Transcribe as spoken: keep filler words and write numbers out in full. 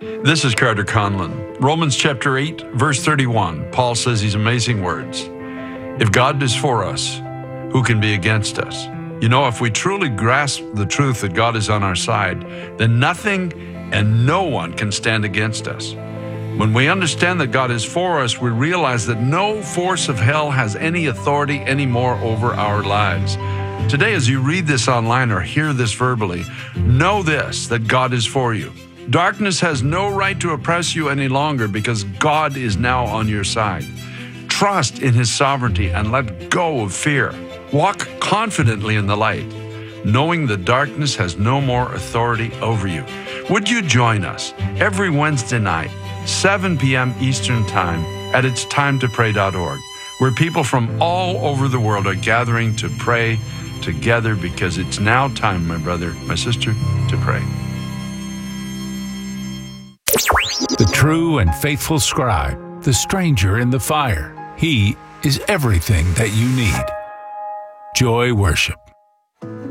This is Carter Conlon. Romans chapter eight, verse thirty-one. Paul says these amazing words. If God is for us, who can be against us? You know, if we truly grasp the truth that God is on our side, then nothing and no one can stand against us. When we understand that God is for us, we realize that no force of hell has any authority anymore over our lives. Today, as you read this online or hear this verbally, know this, that God is for you. Darkness has no right to oppress you any longer because God is now on your side. Trust in His sovereignty and let go of fear. Walk confidently in the light, knowing the darkness has no more authority over you. Would you join us every Wednesday night, seven p.m. Eastern Time at its time to pray dot org, where people from all over the world are gathering to pray together because it's now time, my brother, my sister, to pray. The true and faithful scribe, the stranger in the fire. He is everything that you need. Joy Worship.